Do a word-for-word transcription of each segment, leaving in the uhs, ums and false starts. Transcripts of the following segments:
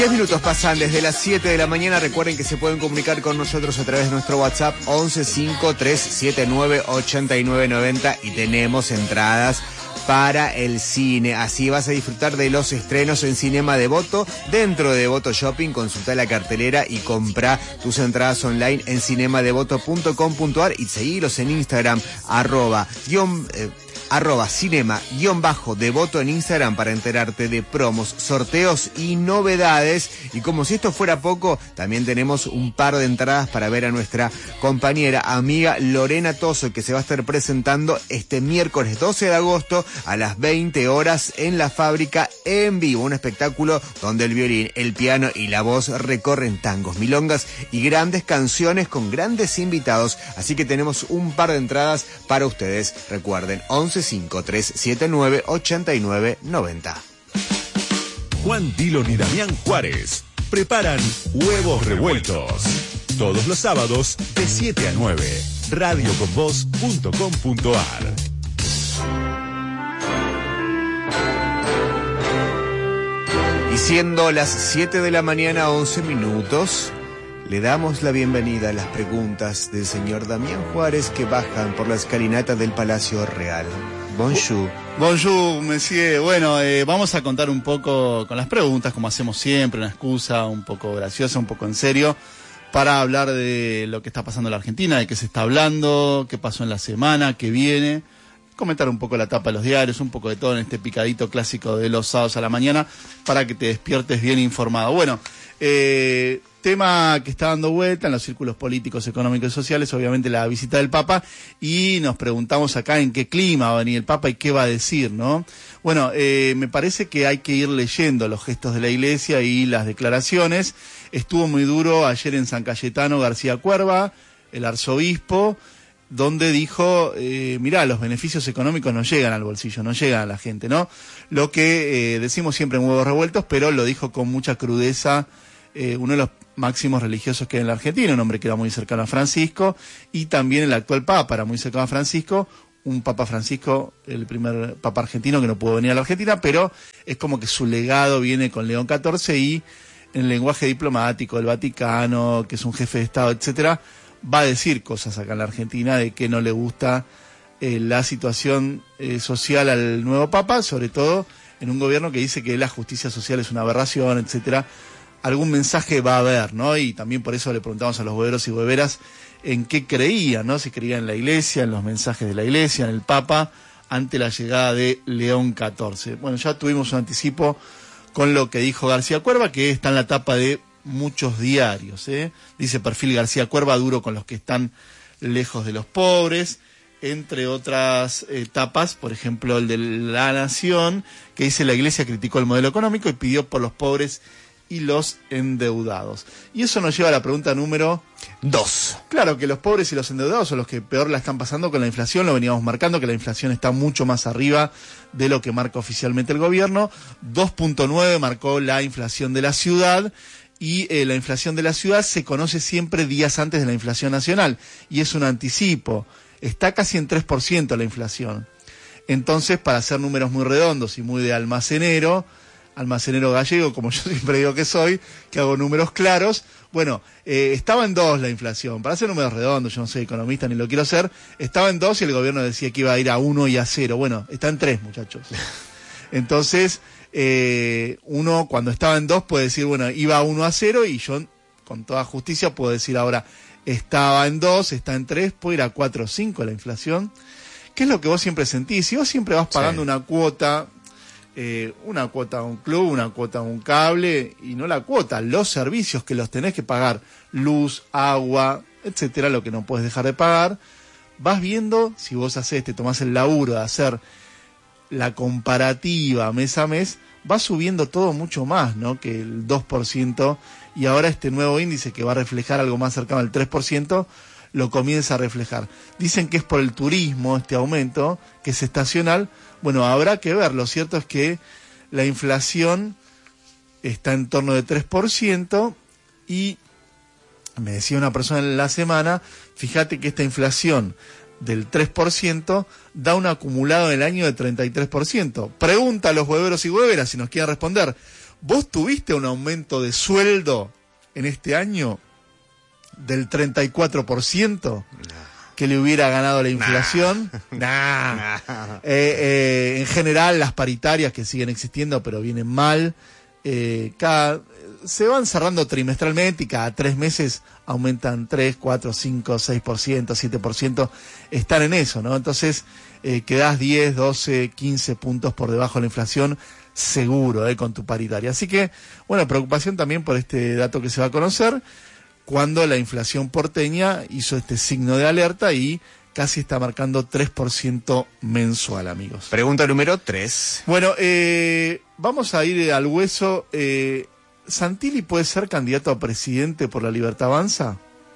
diez minutos pasan desde las siete de la mañana. Recuerden que se pueden comunicar con nosotros a través de nuestro WhatsApp once cinco tres siete nueve ocho nueve nueve cero y tenemos entradas para el cine. Así vas a disfrutar de los estrenos en Cinema Devoto dentro de Devoto Shopping. Consulta la cartelera y compra tus entradas online en cinema devoto punto com punto a r y seguilos en Instagram arroba guión eh, arroba cinema guión bajo devoto en Instagram para enterarte de promos, sorteos y novedades. Y como si esto fuera poco, también tenemos un par de entradas para ver a nuestra compañera, amiga Lorena Toso, que se va a estar presentando este miércoles doce de agosto a las veinte horas en La Fábrica en vivo. Un espectáculo donde el violín, el piano y la voz recorren tangos, milongas y grandes canciones con grandes invitados. Así que tenemos un par de entradas para ustedes. Recuerden, once cinco tres siete nueve ocho nueve nueve cero. Juan Dillon y Damián Juárez preparan Huevos Revueltos. Todos los sábados de siete a nueve. radio con voz punto com punto a r. Y siendo las siete de la mañana, once minutos, le damos la bienvenida a las preguntas del señor Damián Juárez que bajan por la escalinata del Palacio Real. Bonjour. Bonjour, monsieur. Bueno, eh, vamos a contar un poco con las preguntas, como hacemos siempre, una excusa un poco graciosa, un poco en serio, para hablar de lo que está pasando en la Argentina, de qué se está hablando, qué pasó en la semana, qué viene, comentar un poco la tapa de los diarios, un poco de todo en este picadito clásico de los sábados a la mañana, para que te despiertes bien informado. Bueno, eh... tema que está dando vuelta en los círculos políticos, económicos y sociales, obviamente la visita del Papa, y nos preguntamos acá en qué clima va a venir el Papa y qué va a decir, ¿no? Bueno, eh, me parece que hay que ir leyendo los gestos de la Iglesia y las declaraciones. Estuvo muy duro ayer en San Cayetano García Cuerva, el arzobispo, donde dijo, eh, mirá, los beneficios económicos no llegan al bolsillo, no llegan a la gente, ¿no? Lo que eh, decimos siempre en Huevos Revueltos, pero lo dijo con mucha crudeza eh, uno de los máximos religiosos que hay en la Argentina, un hombre que era muy cercano a Francisco, y también el actual Papa era muy cercano a Francisco, un Papa Francisco, el primer Papa argentino que no pudo venir a la Argentina, pero es como que su legado viene con León catorce y en el lenguaje diplomático del Vaticano, que es un jefe de Estado, etcétera, va a decir cosas acá en la Argentina de que no le gusta eh, la situación eh, social al nuevo Papa, sobre todo en un gobierno que dice que la justicia social es una aberración, etcétera. Algún mensaje va a haber, ¿no? Y también por eso le preguntamos a los hueveros y hueveras en qué creían, ¿no? Si creían en la Iglesia, en los mensajes de la Iglesia, en el Papa, ante la llegada de León catorce. Bueno, ya tuvimos un anticipo con lo que dijo García Cuerva, que está en la tapa de muchos diarios, ¿eh? Dice perfil García Cuerva, duro con los que están lejos de los pobres, entre otras etapas, por ejemplo el de La Nación, que dice la Iglesia criticó el modelo económico y pidió por los pobres y los endeudados. Y eso nos lleva a la pregunta número dos. Claro que los pobres y los endeudados son los que peor la están pasando con la inflación, lo veníamos marcando, que la inflación está mucho más arriba de lo que marca oficialmente el gobierno. dos punto nueve marcó la inflación de la ciudad, y eh, la inflación de la ciudad se conoce siempre días antes de la inflación nacional, y es un anticipo. Está casi en tres por ciento la inflación. Entonces, para hacer números muy redondos y muy de almacenero, almacenero gallego, como yo siempre digo que soy, que hago números claros, bueno, eh, estaba en dos la inflación, para hacer números redondos, yo no soy economista ni lo quiero ser, estaba en dos y el gobierno decía que iba a ir a uno y a cero, bueno, está en tres, muchachos. Entonces, eh, uno cuando estaba en dos puede decir, bueno, iba a uno a cero, y yo con toda justicia puedo decir ahora, estaba en dos, está en tres, puede ir a cuatro o cinco la inflación. ¿Qué es lo que vos siempre sentís? Si vos siempre vas pagando sí. una cuota... Eh, una cuota a un club, una cuota a un cable, y no la cuota, los servicios que los tenés que pagar, luz, agua, etcétera, lo que no puedes dejar de pagar, vas viendo, si vos hacés, te tomás el laburo de hacer la comparativa mes a mes, va subiendo todo mucho más, ¿no? Que el dos por ciento, y ahora este nuevo índice que va a reflejar algo más cercano al tres por ciento, lo comienza a reflejar. Dicen que es por el turismo este aumento, que es estacional. Bueno, habrá que ver. Lo cierto es que la inflación está en torno de tres por ciento, y me decía una persona en la semana, fíjate que esta inflación del tres por ciento da un acumulado en el año de treinta y tres por ciento. Pregunta a los hueveros y hueveras si nos quieren responder. ¿Vos tuviste un aumento de sueldo en este año del treinta y cuatro por ciento que le hubiera ganado la inflación? Nah. Nah. Eh, eh, en general, las paritarias que siguen existiendo, pero vienen mal. Eh, cada, se van cerrando trimestralmente y cada tres meses aumentan tres, cuatro, cinco, seis por ciento, siete por ciento. Están en eso, ¿no? Entonces, eh, quedás diez, doce, quince puntos por debajo de la inflación, seguro, eh, con tu paritaria. Así que, bueno, preocupación también por este dato que se va a conocer, cuando la inflación porteña hizo este signo de alerta y casi está marcando tres por ciento mensual, amigos. Pregunta número tres. Bueno, eh, vamos a ir al hueso. Eh, ¿Santilli puede ser candidato a presidente por la Libertad Avanza?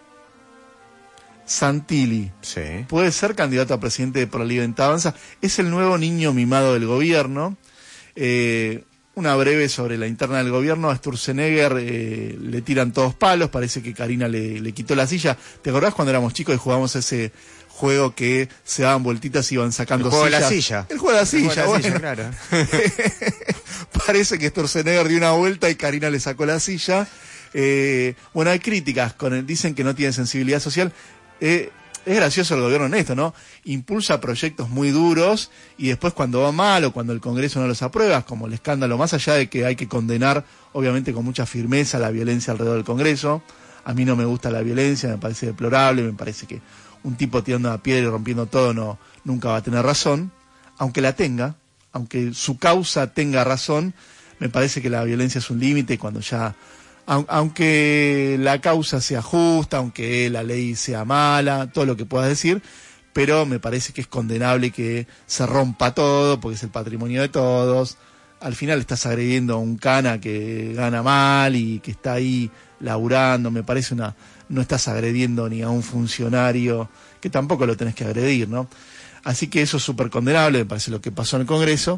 Santilli Sí. puede ser candidato a presidente por la Libertad Avanza. Es el nuevo niño mimado del gobierno. Eh, una breve sobre la interna del gobierno. A Sturzenegger eh, le tiran todos palos. Parece que Karina le, le quitó la silla. ¿Te acordás cuando éramos chicos y jugábamos ese juego que se daban vueltitas y iban sacando El juego sillas? de la silla. El juego de la silla, El juego de la bueno. silla, claro. Parece que Sturzenegger dio una vuelta y Karina le sacó la silla. Eh, bueno, hay críticas, con el, dicen que no tiene sensibilidad social. Eh, es gracioso el gobierno en esto, ¿no? Impulsa proyectos muy duros y después cuando va mal o cuando el Congreso no los aprueba, como el escándalo, más allá de que hay que condenar, obviamente con mucha firmeza, la violencia alrededor del Congreso. A mí no me gusta la violencia, me parece deplorable, me parece que un tipo tirando una piedra y rompiendo todo no, nunca va a tener razón, aunque la tenga, aunque su causa tenga razón, me parece que la violencia es un límite cuando ya... Aunque la causa sea justa, aunque la ley sea mala, todo lo que puedas decir, pero me parece que es condenable que se rompa todo, porque es el patrimonio de todos. Al final estás agrediendo a un cana que gana mal y que está ahí laburando, me parece una... No estás agrediendo ni a un funcionario, que tampoco lo tenés que agredir, ¿no? Así que eso es súper condenable, me parece lo que pasó en el Congreso.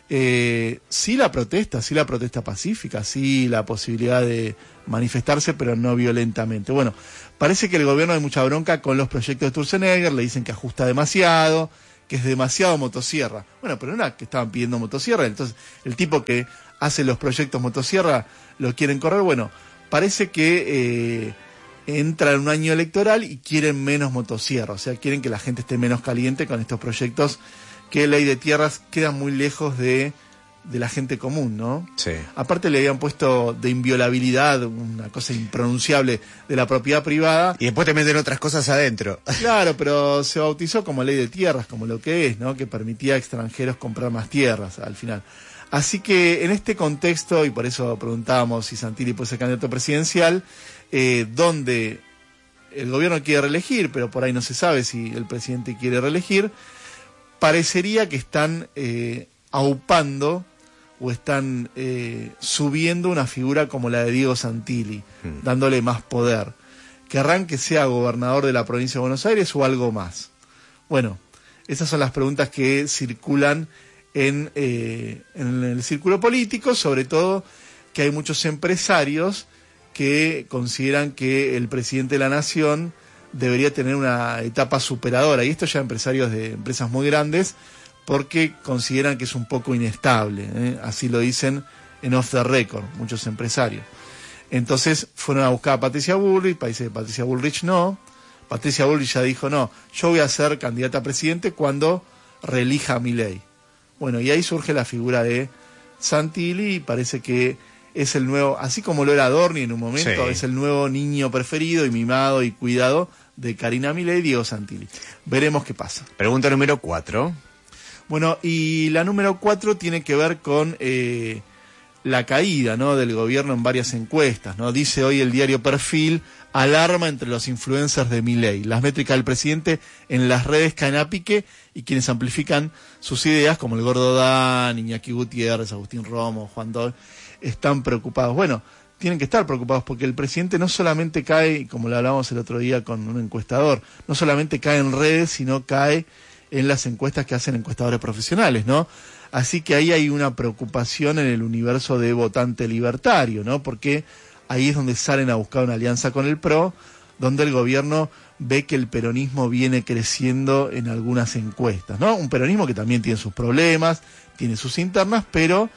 Eh, sí la protesta, sí la protesta pacífica, sí la posibilidad de manifestarse, pero no violentamente. Bueno, parece que el gobierno hay mucha bronca con los proyectos de Sturzenegger, le dicen que ajusta demasiado, que es demasiado motosierra. Bueno, pero no era que estaban pidiendo motosierra, entonces el tipo que hace los proyectos motosierra lo quieren correr. Bueno, parece que eh, entra en un año electoral y quieren menos motosierra, o sea, quieren que la gente esté menos caliente con estos proyectos que ley de tierras queda muy lejos de, de la gente común, ¿no? Sí. Aparte le habían puesto de inviolabilidad, una cosa impronunciable, de la propiedad privada. Y después te meten otras cosas adentro. Claro, pero se bautizó como ley de tierras, como lo que es, ¿no? Que permitía a extranjeros comprar más tierras al final. Así que en este contexto, y por eso preguntábamos si Santilli puede ser candidato presidencial, eh, donde el gobierno quiere reelegir, pero por ahí no se sabe si el presidente quiere reelegir, parecería que están eh, aupando o están eh, subiendo una figura como la de Diego Santilli, mm. dándole más poder. ¿Querrán que sea gobernador de la provincia de Buenos Aires o algo más? Bueno, esas son las preguntas que circulan en, eh, en el círculo político, sobre todo que hay muchos empresarios que consideran que el presidente de la Nación debería tener una etapa superadora, y esto ya empresarios de empresas muy grandes, porque consideran que es un poco inestable, ¿eh? Así lo dicen en off the record muchos empresarios. Entonces fueron a buscar a Patricia Bullrich, parece que Patricia Bullrich no, Patricia Bullrich ya dijo no, yo voy a ser candidata a presidente cuando reelija a Milei. Bueno, y ahí surge la figura de Santilli, y parece que es el nuevo, así como lo era Dorni en un momento, sí. Es el nuevo niño preferido y mimado y cuidado de Karina Milei y Diego Santilli. Veremos qué pasa. Pregunta número cuatro. Bueno, y la número cuatro tiene que ver con eh, la caída, ¿no?, del gobierno en varias encuestas, ¿no? Dice hoy el diario Perfil, alarma entre los influencers de Milei. Las métricas del presidente en las redes caen a pique y quienes amplifican sus ideas, como el Gordo Dan, Iñaki Gutiérrez, Agustín Romo, Juan Dol, están preocupados. Bueno, tienen que estar preocupados porque el presidente no solamente cae, como lo hablábamos el otro día con un encuestador, no solamente cae en redes, sino cae en las encuestas que hacen encuestadores profesionales, ¿no? Así que ahí hay una preocupación en el universo de votante libertario, ¿no? Porque ahí es donde salen a buscar una alianza con el P R O, donde el gobierno ve que el peronismo viene creciendo en algunas encuestas, ¿no? Un peronismo que también tiene sus problemas, tiene sus internas, pero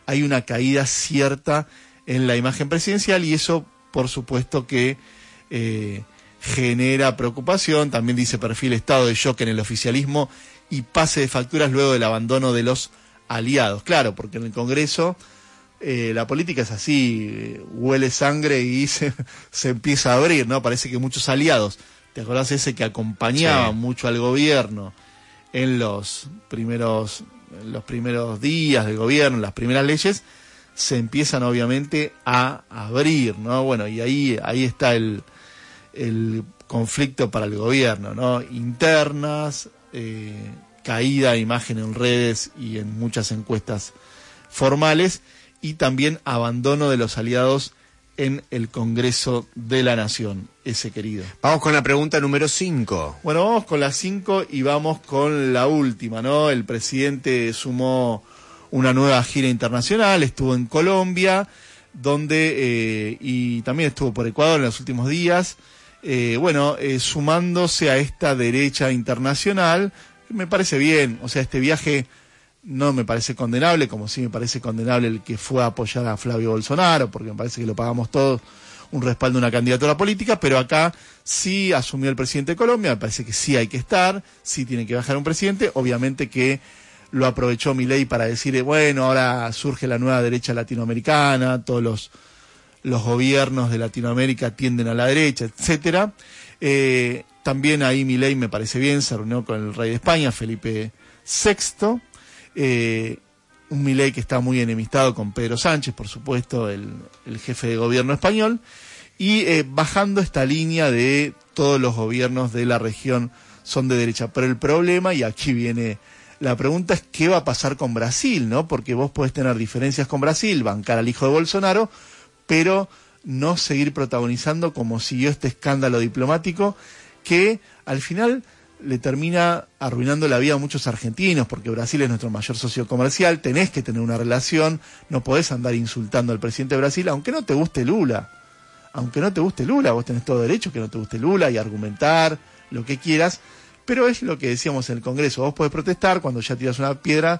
hay una caída cierta en la imagen presidencial y eso, por supuesto, que eh, genera preocupación. También dice perfil estado de shock en el oficialismo y pase de facturas luego del abandono de los aliados. Claro, porque en el Congreso eh, la política es así, eh, huele sangre y se, se empieza a abrir, ¿no? Parece que muchos aliados, ¿te acordás ese que acompañaba sí. mucho al gobierno en los primeros, en los primeros días del gobierno, en las primeras leyes, se empiezan obviamente a abrir, ¿no? Bueno, y ahí, ahí está el, el conflicto para el gobierno, ¿no? Internas, eh, caída de imagen en redes y en muchas encuestas formales, y también abandono de los aliados en el Congreso de la Nación, ese querido. Vamos con la pregunta número cinco. Bueno, vamos con la cinco y vamos con la última, ¿no? El presidente sumó una nueva gira internacional, estuvo en Colombia, donde eh, y también estuvo por Ecuador en los últimos días, eh, bueno, eh, sumándose a esta derecha internacional. Me parece bien, o sea, este viaje no me parece condenable, como sí me parece condenable el que fue a apoyar a Flavio Bolsonaro, porque me parece que lo pagamos todos, un respaldo a una candidatura política, pero acá sí asumió el presidente de Colombia, me parece que sí hay que estar, sí tiene que bajar un presidente, obviamente que lo aprovechó Milei para decir, bueno, ahora surge la nueva derecha latinoamericana, todos los, los gobiernos de Latinoamérica tienden a la derecha, etcétera. Eh, también ahí Milei me parece bien, se reunió con el rey de España, Felipe sexto, eh, un Milei que está muy enemistado con Pedro Sánchez, por supuesto, el, el jefe de gobierno español, y eh, bajando esta línea de todos los gobiernos de la región son de derecha. Pero el problema, y aquí viene la pregunta, es qué va a pasar con Brasil, ¿no? Porque vos podés tener diferencias con Brasil, bancar al hijo de Bolsonaro, pero no seguir protagonizando como siguió este escándalo diplomático que al final le termina arruinando la vida a muchos argentinos, porque Brasil es nuestro mayor socio comercial, tenés que tener una relación, no podés andar insultando al presidente de Brasil, aunque no te guste Lula, aunque no te guste Lula, vos tenés todo derecho que no te guste Lula y argumentar lo que quieras, pero es lo que decíamos en el Congreso, vos podés protestar, cuando ya tiras una piedra,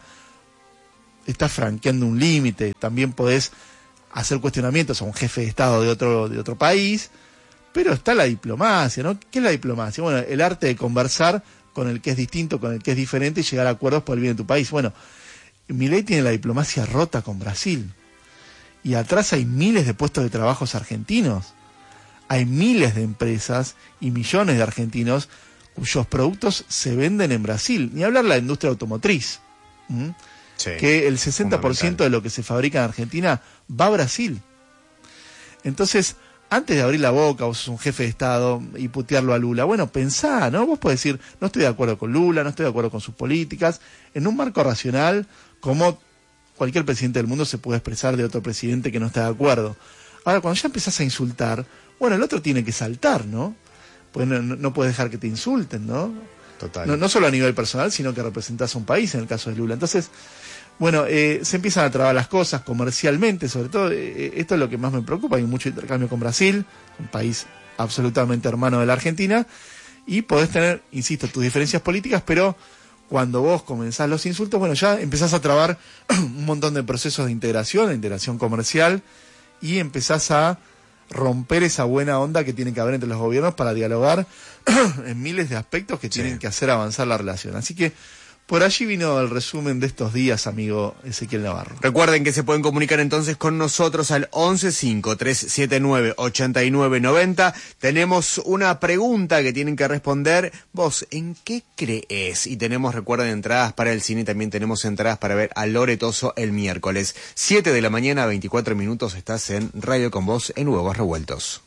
estás franqueando un límite, también podés hacer cuestionamientos a un jefe de Estado de otro, de otro país, pero está la diplomacia, ¿no? ¿Qué es la diplomacia? Bueno, el arte de conversar con el que es distinto, con el que es diferente y llegar a acuerdos por el bien de tu país. Bueno, Milei tiene la diplomacia rota con Brasil. Y atrás hay miles de puestos de trabajo argentinos. Hay miles de empresas y millones de argentinos cuyos productos se venden en Brasil. Ni hablar la industria automotriz. ¿Mm? Sí, que el sesenta por ciento de lo que se fabrica en Argentina va a Brasil. Entonces, antes de abrir la boca, vos sos un jefe de Estado y putearlo a Lula, bueno, pensá, ¿no? Vos podés decir, no estoy de acuerdo con Lula, no estoy de acuerdo con sus políticas, en un marco racional, como cualquier presidente del mundo se puede expresar de otro presidente que no está de acuerdo. Ahora, cuando ya empezás a insultar, bueno, el otro tiene que saltar, ¿no? Pues no, no, no puedes dejar que te insulten, ¿no? Total. No, no solo a nivel personal, sino que representás a un país, en el caso de Lula. Entonces, bueno, eh, se empiezan a trabar las cosas comercialmente, sobre todo, eh, esto es lo que más me preocupa, hay mucho intercambio con Brasil, un país absolutamente hermano de la Argentina, y podés tener, insisto, tus diferencias políticas, pero cuando vos comenzás los insultos, bueno, ya empezás a trabar un montón de procesos de integración, de integración comercial, y empezás a romper esa buena onda que tiene que haber entre los gobiernos para dialogar en miles de aspectos que tienen sí. que hacer avanzar la relación. Así que por allí vino el resumen de estos días, amigo Ezequiel Navarro. Recuerden que se pueden comunicar entonces con nosotros al once cinco tres siete nueve ocho nueve nueve cero. Tenemos una pregunta que tienen que responder. Vos, ¿en qué crees? Y tenemos, recuerden, entradas para el cine, también tenemos entradas para ver a Loretoso el miércoles. siete de la mañana, veinticuatro minutos, estás en Radio con Vos en Huevos Revueltos.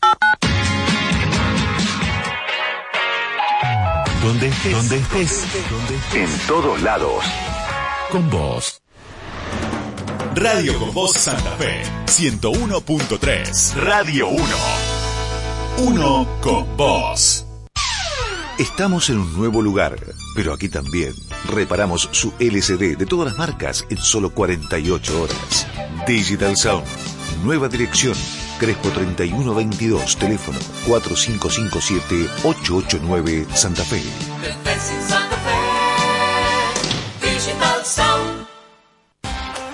Donde estés, donde estés, donde estés, en todos lados. Con vos. Radio con Vos Santa Fe, ciento uno punto tres. Radio uno. Uno con vos. Estamos en un nuevo lugar, pero aquí también reparamos su L C D de todas las marcas en solo cuarenta y ocho horas. Digital Sound, nueva dirección. Crespo treinta y uno veintidós, teléfono cuatro cinco cinco siete ocho ocho nueve, Santa Fe.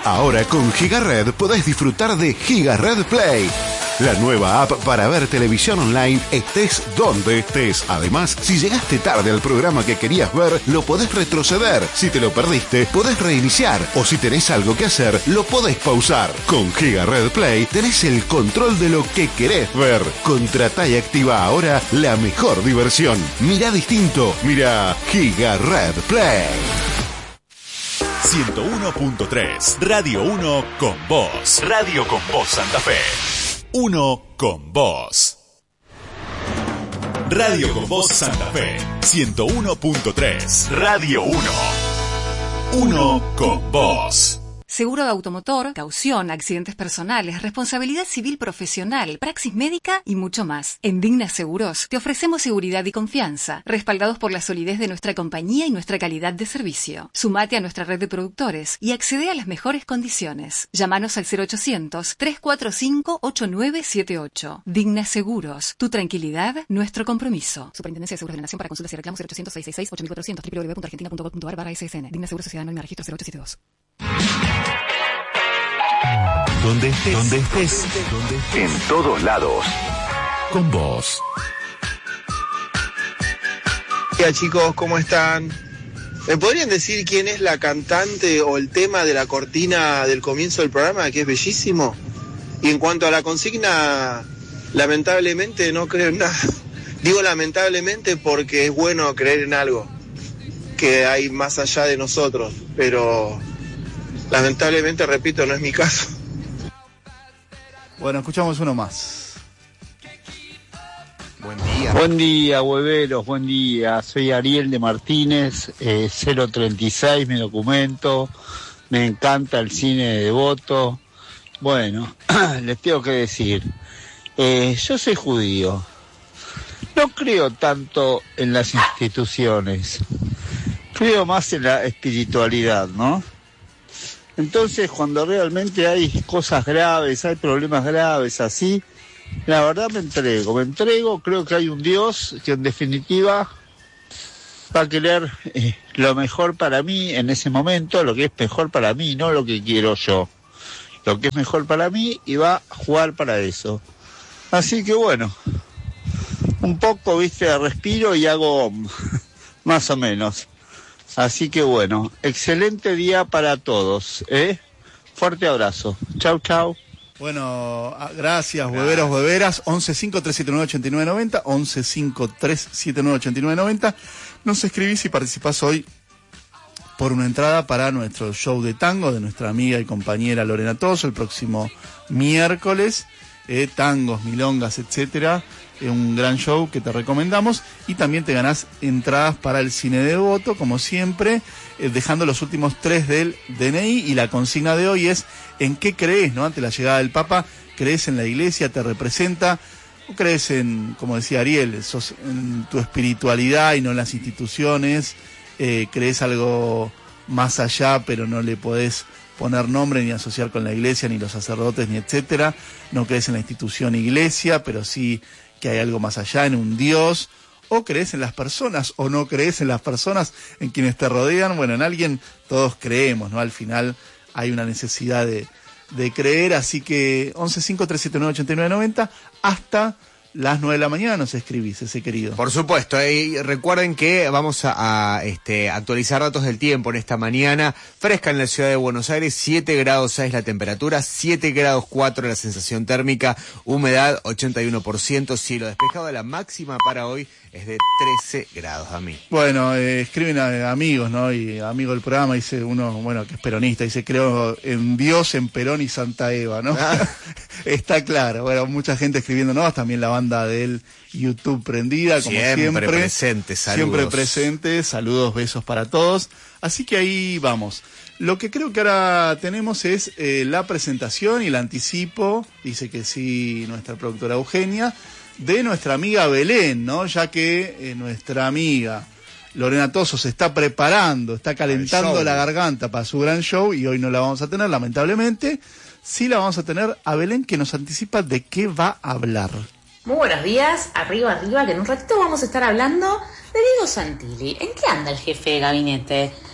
Ahora con Gigared podés disfrutar de Gigared Play, la nueva app para ver televisión online estés donde estés. Además, si llegaste tarde al programa que querías ver, lo podés retroceder. Si te lo perdiste, podés reiniciar. O si tenés algo que hacer, lo podés pausar. Con Gigared Play tenés el control de lo que querés ver. Contratá y activa ahora la mejor diversión. Mirá distinto, mirá Gigared Play. ciento uno punto tres, Radio uno con vos. Radio con vos Santa Fe. Uno con vos. Radio con vos Santa Fe. ciento uno punto tres. Radio uno. Uno con vos. Seguro de automotor, caución, accidentes personales, responsabilidad civil profesional, praxis médica y mucho más. En Digna Seguros te ofrecemos seguridad y confianza, respaldados por la solidez de nuestra compañía y nuestra calidad de servicio. Sumate a nuestra red de productores y accede a las mejores condiciones. Llámanos al cero ochocientos, tres cuatro cinco, ocho nueve siete ocho. Digna Seguros, tu tranquilidad, nuestro compromiso. Superintendencia de Seguros de la Nación. Para consultas y reclamos cero ochocientos, seiscientos sesenta y seis, ocho cuatrocientos, w w w punto argentina punto gov punto a r barra S S N. Digna Seguros Sociedad Anónima Registro cero ocho siete dos. Donde estés, donde estés, donde estés, en todos lados, con vos. Hola chicos, ¿cómo están? ¿Me podrían decir quién es la cantante o el tema de la cortina del comienzo del programa, que es bellísimo? Y en cuanto a la consigna, lamentablemente no creo en nada. Digo lamentablemente porque es bueno creer en algo que hay más allá de nosotros, pero lamentablemente, repito, no es mi caso. Bueno, escuchamos uno más. Buen día. Buen día, hueveros, buen día. Soy Ariel de Martínez, eh, cero treinta y seis, mi documento. Me encanta el cine de Devoto. Bueno, les tengo que decir, eh, yo soy judío. No creo tanto en las instituciones. Creo más en la espiritualidad, ¿no? Entonces, cuando realmente hay cosas graves, hay problemas graves así, la verdad me entrego, me entrego, creo que hay un Dios que en definitiva va a querer eh, lo mejor para mí en ese momento, lo que es mejor para mí, no lo que quiero yo, lo que es mejor para mí y va a jugar para eso. Así que bueno, un poco, viste, respiro y hago más o menos. Así que bueno, excelente día para todos, ¿eh? Fuerte abrazo. Chau, chau. Bueno, gracias, hueveros, hueveras. once cinco tres siete nueve ocho nueve nueve cero, once cinco tres siete nueve ocho nueve nueve cero. Nos escribís y participás hoy por una entrada para nuestro show de tango de nuestra amiga y compañera Lorena Toso el próximo miércoles. Eh, tangos, milongas, etcétera. Es un gran show que te recomendamos y también te ganás entradas para el cine de Devoto, como siempre, eh, dejando los últimos tres del D N I, y la consigna de hoy es ¿en qué crees, no? Ante la llegada del Papa, ¿crees en la Iglesia? ¿Te representa? ¿O crees en, como decía Ariel, sos en tu espiritualidad y no en las instituciones? Eh, ¿crees algo más allá pero no le podés poner nombre ni asociar con la Iglesia, ni los sacerdotes, ni etcétera? ¿No crees en la institución Iglesia, pero sí que hay algo más allá, en un Dios? ¿O crees en las personas o no crees en las personas, en quienes te rodean? Bueno, en alguien todos creemos, ¿no? Al final hay una necesidad de, de creer, así que once cinco tres siete nueve ocho nueve nueve cero hasta las nueve de la mañana nos escribís, ese querido. Por supuesto, y recuerden que vamos a, a este, actualizar datos del tiempo en esta mañana fresca en la ciudad de Buenos Aires. Siete grados seis la temperatura, siete grados cuatro la sensación térmica, humedad ochenta y uno por ciento, cielo despejado. La máxima para hoy es de trece grados, a mí. Bueno, eh, escriben a, amigos, ¿no? Y amigo del programa, dice uno, bueno, que es peronista, dice, creo en Dios, en Perón y Santa Eva, ¿no? Ah. Está claro. Bueno, mucha gente escribiéndonos, también la banda del YouTube prendida, como siempre. Siempre presente, saludos. Siempre presente, saludos, besos para todos. Así que ahí vamos. Lo que creo que ahora tenemos es eh, la presentación y el anticipo, dice que sí nuestra productora Eugenia, de nuestra amiga Belén, ¿no? Ya que eh, nuestra amiga Lorena Toso se está preparando, está calentando la garganta para su gran show y hoy no la vamos a tener, lamentablemente. Sí la vamos a tener a Belén, que nos anticipa de qué va a hablar. Muy buenos días, arriba, arriba, que en un ratito vamos a estar hablando de Diego Santilli. ¿En qué anda el jefe de gabinete?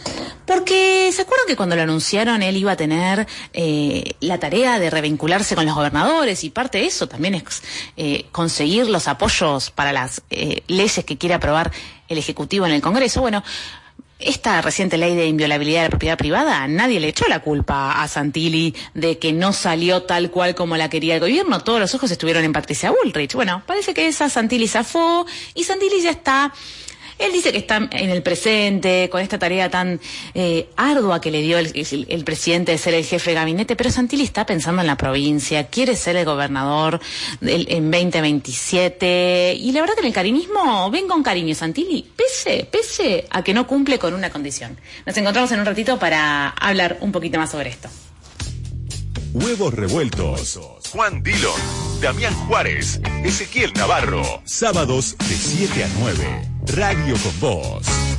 Porque, ¿se acuerdan que cuando lo anunciaron él iba a tener eh, la tarea de revincularse con los gobernadores? Y parte de eso también es eh, conseguir los apoyos para las eh, leyes que quiere aprobar el Ejecutivo en el Congreso. Bueno, esta reciente ley de inviolabilidad de la propiedad privada, nadie le echó la culpa a Santilli de que no salió tal cual como la quería el gobierno. Todos los ojos estuvieron en Patricia Bullrich. Bueno, parece que esa Santilli zafó y Santilli ya está... Él dice que está en el presente, con esta tarea tan eh, ardua que le dio el, el, el presidente de ser el jefe de gabinete, pero Santilli está pensando en la provincia, quiere ser el gobernador del, en veinte veintisiete, y la verdad que en el cariñismo, ven con cariño Santilli, pese, pese a que no cumple con una condición. Nos encontramos en un ratito para hablar un poquito más sobre esto. Huevos revueltos. Juan Dillon, Damián Juárez, Ezequiel Navarro. Sábados de siete a nueve. Radio con Vos.